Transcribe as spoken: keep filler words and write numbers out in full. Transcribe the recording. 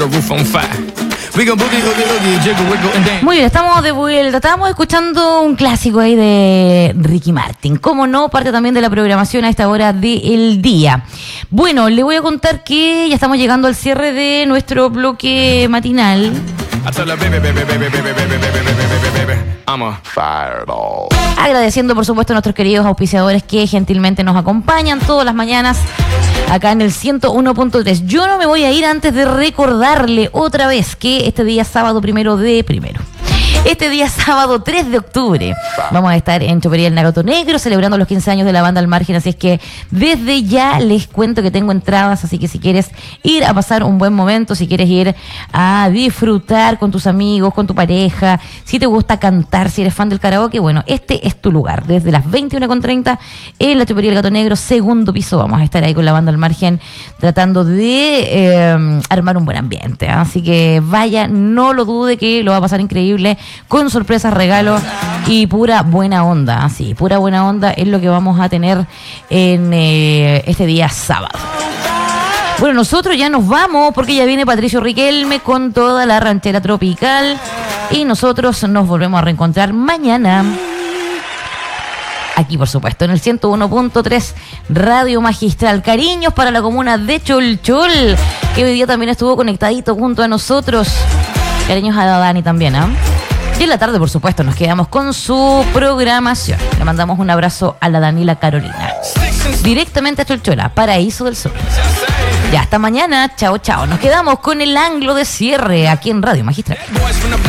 Muy bien, estamos de vuelta. Estábamos escuchando un clásico ahí de Ricky Martin. Como no, parte también de la programación a esta hora del día. Bueno, le voy a contar que ya estamos llegando al cierre de nuestro bloque matinal. Agradeciendo, por supuesto, a nuestros queridos auspiciadores que gentilmente nos acompañan todas las mañanas acá en el ciento uno punto tres. Yo no me voy a ir antes de recordarle otra vez que este día sábado primero de primero. Este día sábado tres de octubre vamos a estar en Chopería El Naroto Negro celebrando los quince años de la banda Al Margen, así es que desde ya les cuento que tengo entradas, así que si quieres ir a pasar un buen momento, si quieres ir a disfrutar con tus amigos, con tu pareja, si te gusta cantar, si eres fan del karaoke, bueno, este es tu lugar. Desde las veintiuna con treinta en la Chopería El Gato Negro, segundo piso, vamos a estar ahí con la banda Al Margen tratando de eh, armar un buen ambiente, ¿eh? Así que vaya, no lo dude que lo va a pasar increíble, con sorpresas, regalos y pura buena onda. Así, pura buena onda es lo que vamos a tener en eh, este día sábado. Bueno, nosotros ya nos vamos porque ya viene Patricio Riquelme con toda la ranchera tropical y nosotros nos volvemos a reencontrar mañana. Aquí, por supuesto, en el ciento uno punto tres Radio Magistral. Cariños para la comuna de Cholchol, que hoy día también estuvo conectadito junto a nosotros. Cariños a Dani también, ¿ah? ¿eh? Y en la tarde, por supuesto, nos quedamos con su programación. Le mandamos un abrazo a la Danila Carolina. Directamente a Cholchola, Paraíso del Sur. Ya, hasta mañana. Chao, chao. Nos quedamos con el ángulo de cierre aquí en Radio Magistral.